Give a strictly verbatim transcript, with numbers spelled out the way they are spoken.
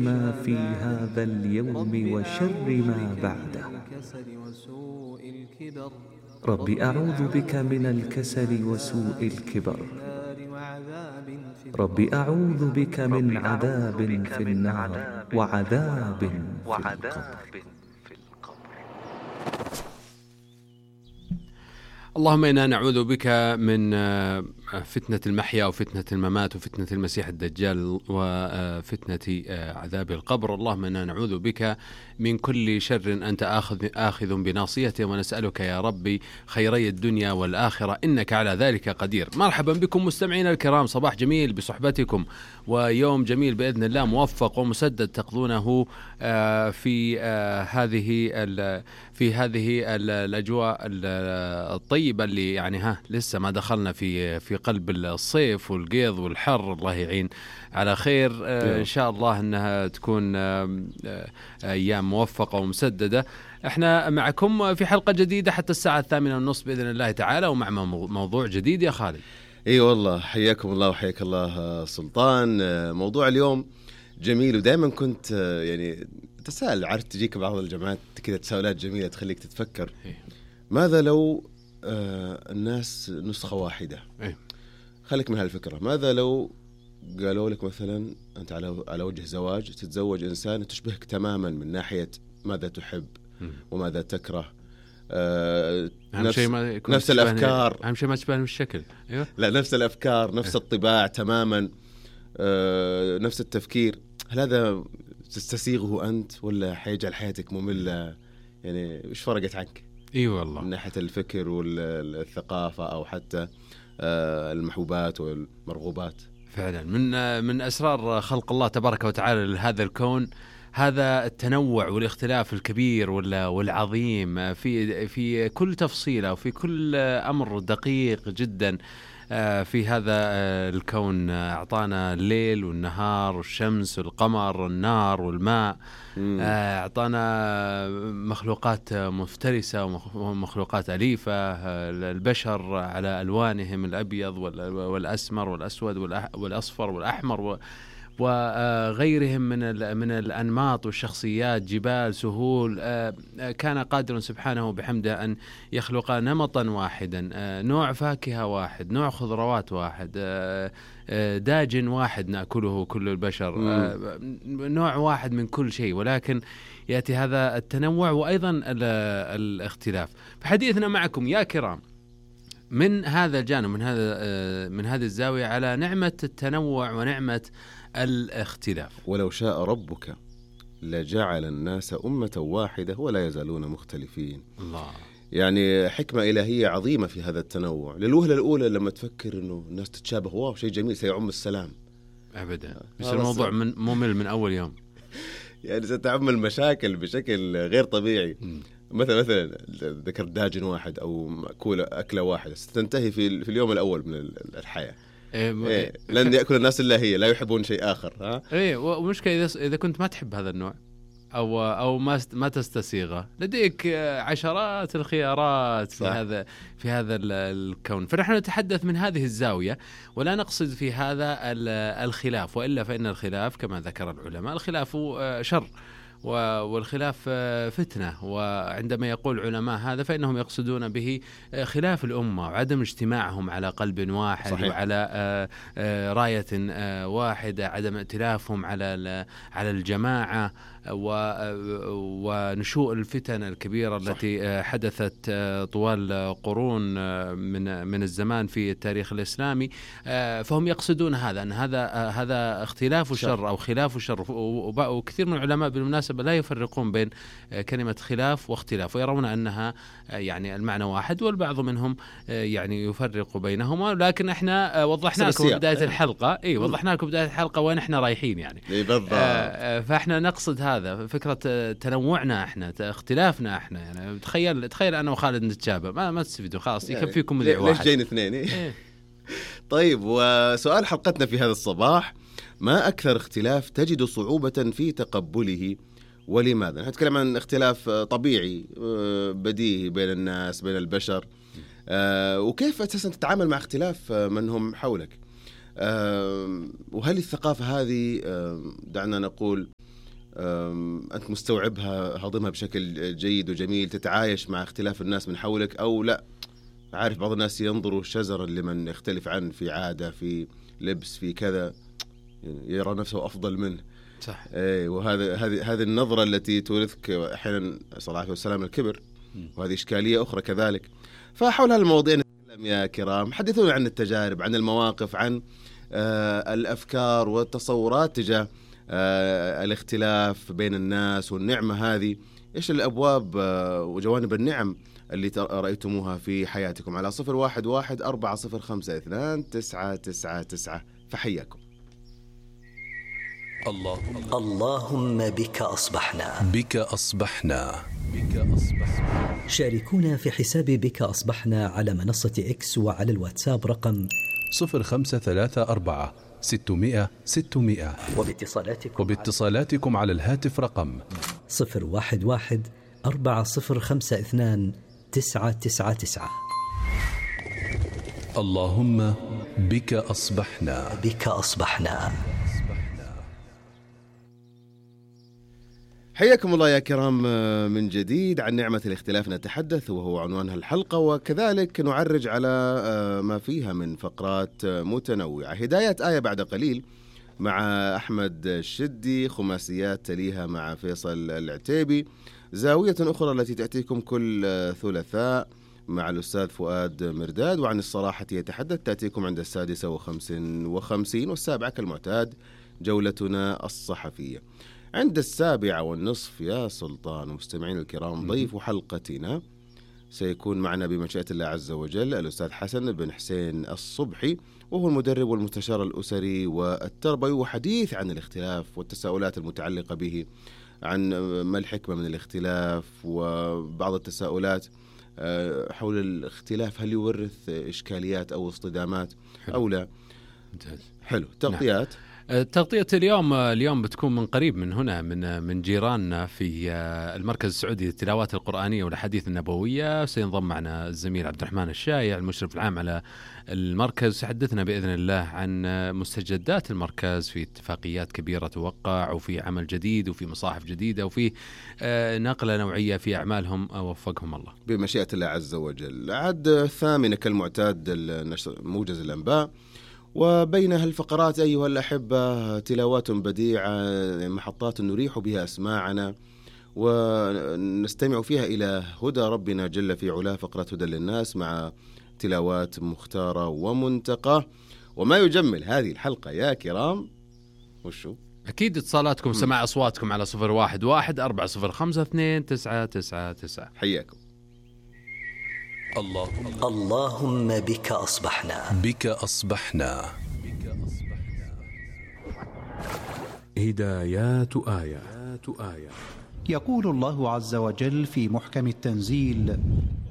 ما في هذا اليوم وشر ما بعده. رب أعوذ بك من الكسل وسوء الكبر. رب أعوذ بك من عذاب في النار وعذاب في القبر. اللهم إنا نعوذ بك من فتنة المحيا وفتنة الممات وفتنة المسيح الدجال وفتنة عذاب القبر. اللهم إنا نعوذ بك من كل شر أنت آخذ, آخذ بناصيته، ونسألك يا ربي خيري الدنيا والآخرة إنك على ذلك قدير. مرحبا بكم مستمعينا الكرام، صباح جميل بصحبتكم ويوم جميل بإذن الله، موفق ومسدد تقضونه في هذه في هذه الأجواء الطيبة اللي يعني ها لسه ما دخلنا في في قلب الصيف والقيض والحر. الله يعين على خير. إن شاء الله أنها تكون أيام موفقة ومسددة. احنا معكم في حلقة جديدة حتى الساعة الثامنة والنصف بإذن الله تعالى، ومع موضوع جديد يا خالد. اي والله، حياكم الله وحياك الله سلطان. موضوع اليوم جميل، ودائما كنت يعني تساءل، عارف تجيك بعض الجماعات كذا تساؤلات جميلة تخليك تتفكر. ماذا لو آه الناس نسخة واحدة؟ إيه؟ خليك من هالفكرة. ماذا لو قالوا لك مثلا أنت على على وجه زواج تتزوج إنسان تشبهك تماما من ناحية ماذا تحب وماذا تكره، آه نفس, ما نفس الأفكار، أهم شيء ما تشبهن بالشكل. أيوة؟ لا، نفس الأفكار، نفس الطباع تماما، آه نفس التفكير. هل هذا تستسيغه أنت ولا حيجعل حياتك مملة؟ يعني إيش فرقت عنك؟ اي والله، من ناحية الفكر والثقافة أو حتى المحبوبات والمرغوبات. فعلا من من أسرار خلق الله تبارك وتعالى لهذا الكون هذا التنوع والاختلاف الكبير والعظيم في في كل تفصيلة وفي كل أمر دقيق جدا في هذا الكون. أعطانا الليل والنهار والشمس والقمر والنار والماء، أعطانا مخلوقات مفترسة ومخلوقات أليفة، البشر على ألوانهم الأبيض والأسمر والأسود والأصفر والأحمر وغيرهم من من الأنماط والشخصيات، جبال، سهول. كان قادر سبحانه بحمده أن يخلق نمطا واحدا، نوع فاكهة واحد، نوع خضروات واحد، داجن واحد نأكله كل البشر، نوع واحد من كل شيء، ولكن يأتي هذا التنوع وأيضا الاختلاف. فحديثنا معكم يا كرام من هذا الجانب، من هذا من هذه الزاوية، على نعمة التنوع ونعمة الاختلاف. ولو شاء ربك لجعل الناس أمة واحدة ولا يزالون مختلفين. الله، يعني حكمة إلهية عظيمة في هذا التنوع. للوهلة الأولى لما تفكر إنه الناس تتشابه، واو شيء جميل سيعم السلام. أبدا، بس الموضوع من ممل من أول يوم. يعني ستعم المشاكل بشكل غير طبيعي. مثلا مثلا ذكر داجن واحد أو مأكولة أكلة واحدة ستنتهي في في اليوم الأول من الحياة. إيه إيه، لن يأكل الناس إلا هي، لا يحبون شيء آخر. ها؟ إيه، ومشكلة إذا إذا كنت ما تحب هذا النوع أو أو ما ما تستسيغه، لديك عشرات الخيارات في هذا في هذا الكون. فنحن نتحدث من هذه الزاوية، ولا نقصد في هذا الخلاف، وإلا فإن الخلاف كما ذكر العلماء الخلاف شر والخلاف فتنة. وعندما يقول علماء هذا فإنهم يقصدون به خلاف الأمة وعدم اجتماعهم على قلب واحد. صحيح. وعلى راية واحدة، عدم ائتلافهم على على الجماعة ونشوء الفتن الكبيرة. صح. التي حدثت طوال قرون من من الزمان في التاريخ الإسلامي. فهم يقصدون هذا، أن هذا هذا اختلاف الشر أو خلاف الشر. وكثير من العلماء بالمناسبة لا يفرقون بين كلمة خلاف واختلاف، ويرون أنها يعني المعنى واحد، والبعض منهم يعني يفرق بينهما. لكن احنا وضحنا لكم بداية الحلقة اي وضحنا لكم بداية الحلقة وين احنا رايحين يعني. فاحنا نقصد هذا، فكرة تنوعنا احنا، اختلافنا احنا. يعني تخيل تخيل انا وخالد نتشابه، ما ما تستفيدوا، خلاص يكفيكم مذيع واحد. ليش جايين اثنين؟ إيه؟ طيب، وسؤال حلقتنا في هذا الصباح: ما أكثر اختلاف تجد صعوبة في تقبله ولماذا؟ نتكلم عن اختلاف طبيعي بديهي بين الناس، بين البشر، وكيف أساسا تتعامل مع اختلاف من هم حولك. وهل الثقافة هذه دعنا نقول أنت مستوعبها، هضمها بشكل جيد وجميل، تتعايش مع اختلاف الناس من حولك، أو لا عارف بعض الناس ينظروا شزرا لمن يختلف عنه في عادة، في لبس، في كذا، يرى نفسه أفضل منه. صح. إيه، وهذا هذه هذه النظرة التي تورثك أحيانا صلى الله عليه وسلم الكبر، وهذه إشكالية أخرى كذلك. فحول هالمواضيع نتكلم يا كرام، حدثونا عن التجارب، عن المواقف، عن آه الأفكار والتصورات تجاه آه الاختلاف بين الناس والنعمة هذه. إيش الأبواب آه وجوانب النعم اللي رأيتموها في حياتكم؟ على صفر واحد واحد أربعة صفر خمسة اثنان تسعة تسعة تسعة. فحياكم. اللهم اللهم بك أصبحنا بك أصبحنا بك أصبحنا. شاركونا في حساب بك أصبحنا على منصة إكس وعلى الواتساب رقم صفر خمسة ثلاثة أربعة ستمائة ستمائة، وباتصالاتكم وباتصالاتكم على الهاتف رقم صفر واحد واحد أربعة صفر خمسة اثنان تسعة تسعة تسعة. اللهم بك أصبحنا بك أصبحنا. حياكم الله يا كرام من جديد. عن نعمة الاختلاف نتحدث، وهو عنوان هالحلقة، وكذلك نعرج على ما فيها من فقرات متنوعة. هداية آية بعد قليل مع أحمد الشدي، خماسيات تليها مع فيصل العتيبي، زاوية أخرى التي تأتيكم كل ثلاثاء مع الأستاذ فؤاد مرداد، وعن الصراحة يتحدث تأتيكم عند السادسة وخمس وخمسين، والسابعة كالمعتاد جولتنا الصحفية. عند السابعة والنصف يا سلطان ومستمعين الكرام، ضيف حلقتنا سيكون معنا بمشيئة الله عز وجل الأستاذ حسن بن حسين الصبحي، وهو المدرب والمستشار الأسري والتربوي، وحديث عن الاختلاف والتساؤلات المتعلقة به، عن ما الحكمة من الاختلاف، وبعض التساؤلات حول الاختلاف هل يورث إشكاليات أو اصطدامات أو لا. حلو. تغطيات نعم. تغطية اليوم اليوم بتكون من قريب من هنا، من من جيراننا في المركز السعودي للتلاوات القرآنية والأحاديث النبوية. سينضم معنا الزميل عبد الرحمن الشايع المشرف العام على المركز، يحدثنا بإذن الله عن مستجدات المركز في اتفاقيات كبيرة توقع، وفي عمل جديد، وفي مصاحف جديدة، وفي نقلة نوعية في أعمالهم، وفقهم الله بمشيئة الله عز وجل. عد الثامنة كالمعتاد موجز الأنباء، وبينها الفقرات أيها الأحبة تلاوات بديعة، محطات نريح بها أسماعنا ونستمع فيها إلى هدى ربنا جل في علاه، فقرة هدى للناس مع تلاوات مختارة ومنتقى. وما يجمل هذه الحلقة يا كرام وشو؟ أكيد اتصالاتكم، سماع أصواتكم على صفر واحد واحد أربعة صفر خمسة اثنين تسعة تسعة تسعة. حياكم. اللهم اللهم بك أصبحنا بك أصبحنا. هدايات آية. يقول الله عز وجل في محكم التنزيل: